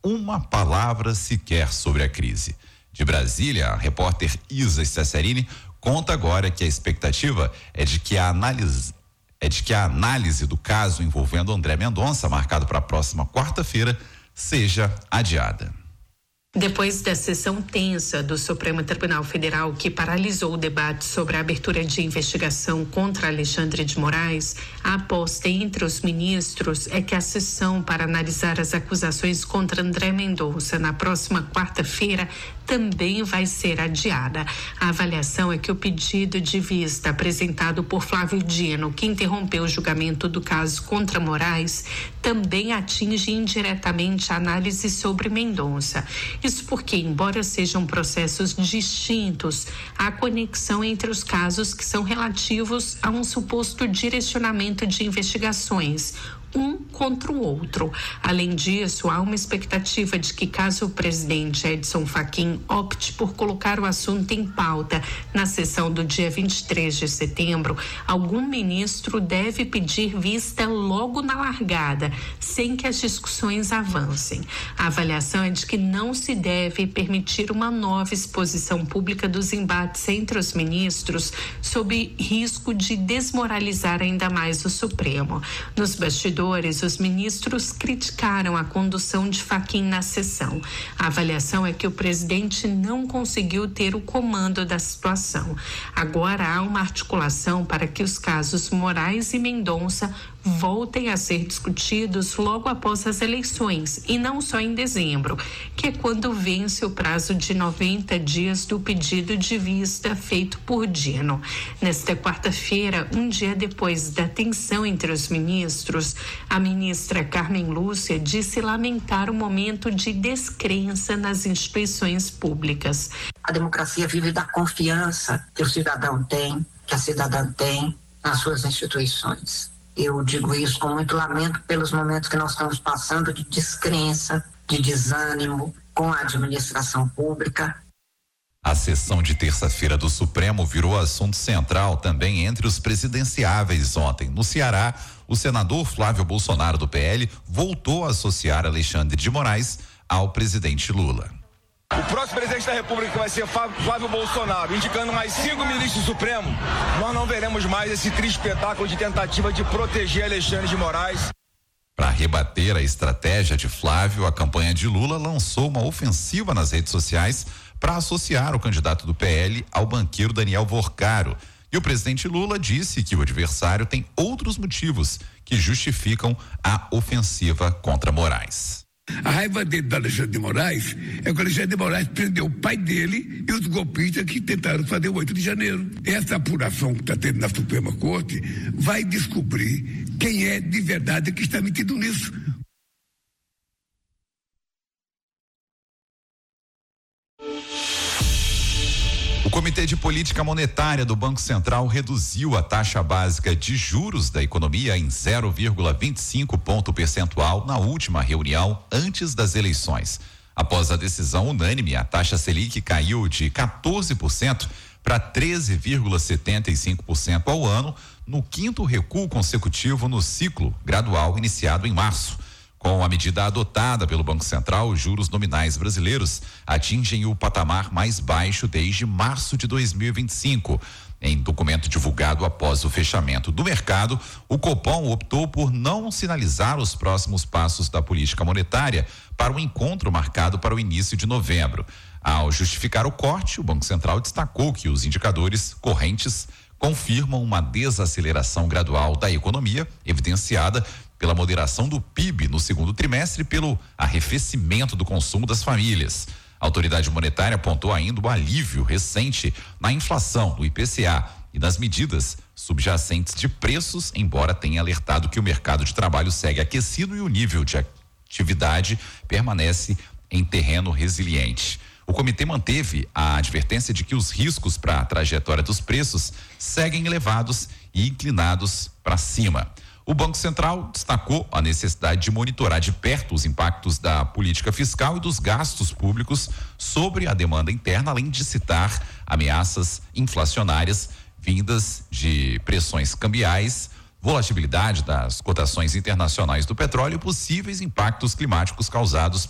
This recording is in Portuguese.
uma palavra sequer sobre a crise. De Brasília, a repórter Isa Cessarini conta agora que a expectativa é de que a análise do caso envolvendo André Mendonça, marcado para a próxima quarta-feira, seja adiada. Depois da sessão tensa do Supremo Tribunal Federal, que paralisou o debate sobre a abertura de investigação contra Alexandre de Moraes, a aposta entre os ministros é que a sessão para analisar as acusações contra André Mendonça na próxima quarta-feira também vai ser adiada. A avaliação é que o pedido de vista apresentado por Flávio Dino, que interrompeu o julgamento do caso contra Moraes, também atinge indiretamente a análise sobre Mendonça. Isso porque, embora sejam processos distintos, há conexão entre os casos que são relativos a um suposto direcionamento de investigações, um contra o outro. Além disso, há uma expectativa de que, caso o presidente Edson Fachin opte por colocar o assunto em pauta na sessão do dia 23 de setembro, algum ministro deve pedir vista logo na largada, sem que as discussões avancem. A avaliação é de que não se deve permitir uma nova exposição pública dos embates entre os ministros, sob risco de desmoralizar ainda mais o Supremo. Nos bastidores, os ministros criticaram a condução de Fachin na sessão. A avaliação é que o presidente não conseguiu ter o comando da situação. Agora há uma articulação para que os casos Moraes e Mendonça voltem a ser discutidos logo após as eleições, e não só em dezembro, que é quando vence o prazo de 90 dias do pedido de vista feito por Dino. Nesta quarta-feira, um dia depois da tensão entre os ministros, a ministra Carmen Lúcia disse lamentar o momento de descrença nas instituições públicas. A democracia vive da confiança que o cidadão tem, que a cidadã tem nas suas instituições. Eu digo isso com muito lamento pelos momentos que nós estamos passando de descrença, de desânimo com a administração pública. A sessão de terça-feira do Supremo virou assunto central também entre os presidenciáveis ontem. No Ceará, o senador Flávio Bolsonaro, do PL, voltou a associar Alexandre de Moraes ao presidente Lula. O próximo presidente da República vai ser Flávio Bolsonaro, indicando mais 5 ministros do Supremo. Nós não veremos mais esse triste espetáculo de tentativa de proteger Alexandre de Moraes. Para rebater a estratégia de Flávio, a campanha de Lula lançou uma ofensiva nas redes sociais para associar o candidato do PL ao banqueiro Daniel Vorcaro. E o presidente Lula disse que o adversário tem outros motivos que justificam a ofensiva contra Moraes. A raiva dele do Alexandre de Moraes é que o Alexandre de Moraes prendeu o pai dele e os golpistas que tentaram fazer o 8 de janeiro. Essa apuração que está tendo na Suprema Corte vai descobrir quem é de verdade que está metido nisso. O Comitê de Política Monetária do Banco Central reduziu a taxa básica de juros da economia em 0,25 ponto percentual na última reunião antes das eleições. Após a decisão unânime, a taxa Selic caiu de 14% para 13,75% ao ano, no quinto recuo consecutivo no ciclo gradual iniciado em março. Com a medida adotada pelo Banco Central, os juros nominais brasileiros atingem o patamar mais baixo desde março de 2025. Em documento divulgado após o fechamento do mercado, o Copom optou por não sinalizar os próximos passos da política monetária para o encontro marcado para o início de novembro. Ao justificar o corte, o Banco Central destacou que os indicadores correntes confirmam uma desaceleração gradual da economia, evidenciada pela moderação do PIB no segundo trimestre e pelo arrefecimento do consumo das famílias. A autoridade monetária apontou ainda o alívio recente na inflação do IPCA e nas medidas subjacentes de preços, embora tenha alertado que o mercado de trabalho segue aquecido e o nível de atividade permanece em terreno resiliente. O comitê manteve a advertência de que os riscos para a trajetória dos preços seguem elevados e inclinados para cima. O Banco Central destacou a necessidade de monitorar de perto os impactos da política fiscal e dos gastos públicos sobre a demanda interna, além de citar ameaças inflacionárias vindas de pressões cambiais, volatilidade das cotações internacionais do petróleo e possíveis impactos climáticos causados